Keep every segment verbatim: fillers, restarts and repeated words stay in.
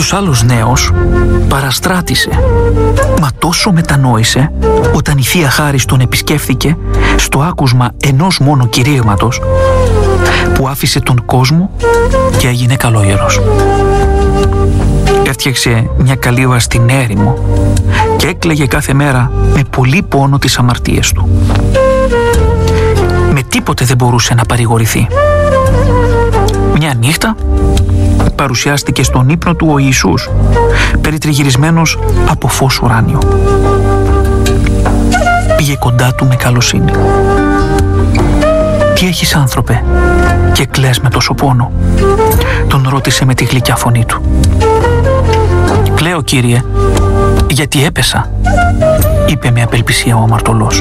Κάποιος άλλος νέος παραστράτησε, μα τόσο μετανόησε όταν η Θεία Χάρις τον επισκέφθηκε στο άκουσμα ενός μόνο κηρύγματος, που άφησε τον κόσμο και έγινε καλόγερος. Έφτιαξε μια καλύβα στην έρημο και έκλαιγε κάθε μέρα με πολύ πόνο τις αμαρτίες του. Με τίποτε δεν μπορούσε να παρηγορηθεί. Μια νύχτα παρουσιάστηκε στον ύπνο του ο Ιησούς, περιτριγυρισμένος από φως ουράνιο. Πήγε κοντά του με καλοσύνη. «Τι έχεις, άνθρωπε, και κλαις με τόσο πόνο?» τον ρώτησε με τη γλυκιά φωνή του. «Κλαίω, Κύριε, γιατί έπεσα», είπε με απελπισία ο αμαρτωλός.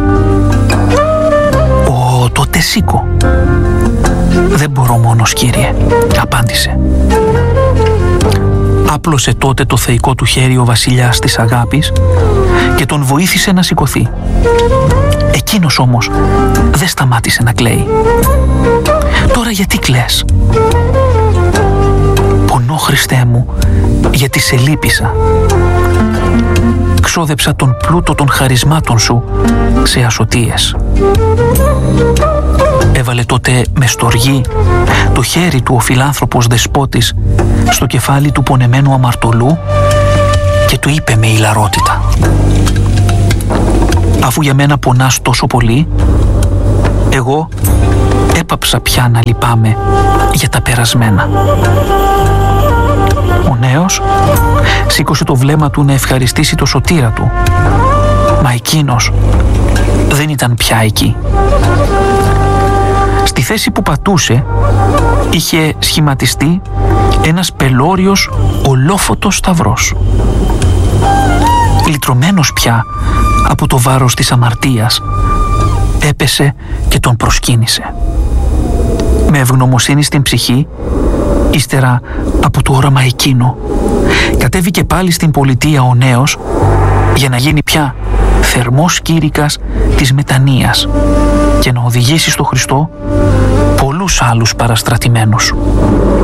«Ω, τότε σήκω». «Δεν μπορώ μόνος, Κύριε», απάντησε. Άπλωσε τότε το θεϊκό του χέρι ο βασιλιάς της αγάπης και τον βοήθησε να σηκωθεί. Εκείνος όμως δεν σταμάτησε να κλαίει. «Τώρα γιατί κλαις?» «Πονώ, Χριστέ μου, γιατί σε λύπησα. Ξόδεψα τον πλούτο των χαρισμάτων σου σε ασωτίες». Έβαλε τότε με στοργή το χέρι του ο φιλάνθρωπος δεσπότης στο κεφάλι του πονεμένου αμαρτωλού και του είπε με ηλαρότητα: «Αφού για μένα πονάς τόσο πολύ, εγώ έπαψα πια να λυπάμαι για τα περασμένα». Ο νέος σήκωσε το βλέμμα του να ευχαριστήσει το σωτήρα του, μα εκείνος δεν ήταν πια εκεί. Στη θέση που πατούσε είχε σχηματιστεί ένας πελώριος ολόφωτος σταυρός. Λυτρωμένος πια από το βάρος της αμαρτίας, έπεσε και τον προσκύνησε. Με ευγνωμοσύνη στην ψυχή, ύστερα από το όραμα εκείνο, κατέβηκε πάλι στην πολιτεία ο νέος για να γίνει πια θερμός κήρυκας της μετανοίας και να οδηγήσει στο Χριστό πολλούς άλλους παραστρατημένους.